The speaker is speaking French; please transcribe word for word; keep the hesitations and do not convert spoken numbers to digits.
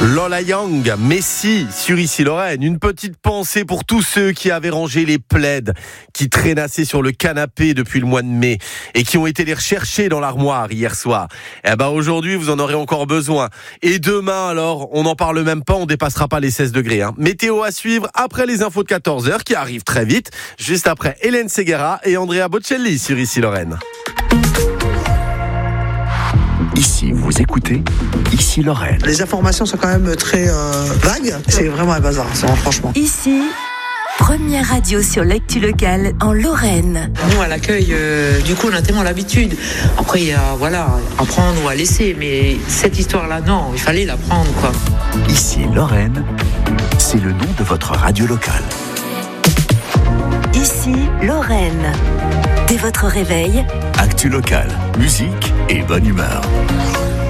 Lola Young, Messi sur Ici Lorraine. Une petite pensée pour tous ceux qui avaient rangé les plaids, qui traînassaient sur le canapé depuis le mois de mai et qui ont été les rechercher dans l'armoire hier soir. Eh ben aujourd'hui, vous en aurez encore besoin. Et demain, alors, on n'en parle même pas, on dépassera pas les seize degrés. Hein. Météo à suivre après les infos de quatorze heures qui arrivent très vite, juste après Hélène Ségara et Andrea Bocelli sur Ici Lorraine. Ici, vous écoutez Ici Lorraine. Les informations sont quand même très euh, vagues. C'est vraiment un bazar, franchement. Ici, première radio sur l'actu locale en Lorraine. Nous, à l'accueil, euh, du coup, on a tellement l'habitude. Après, il y a, voilà, à prendre ou à laisser. Mais cette histoire-là, non, il fallait la prendre, quoi. Ici Lorraine, c'est le nom de votre radio locale. Ici, Lorraine. Dès votre réveil, Actu locale, musique et bonne humeur.